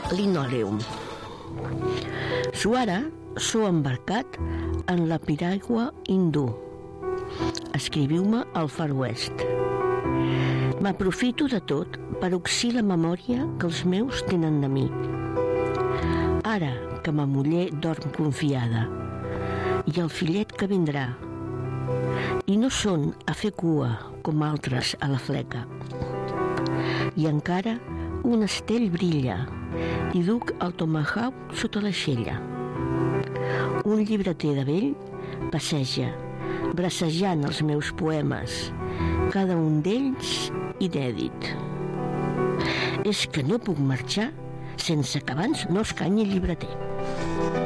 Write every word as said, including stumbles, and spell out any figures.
Linoleum. Su ara sou embarcat en la piragua hindú. Escriviu-me al Far West. M'aprofito de tot per oxir la memòria que els meus tenen de mi. Ara que ma muller dorm confiada i el fillet que vindrà, i no són a fer cua com altres a la fleca. I encara un estell brilla i duc el tomahawk sota l'aixella. Un llibreter de vell passeja, bracejant els meus poemes, cada un d'ells inèdit. És que no puc marxar sense que abans no escanyi el llibreter.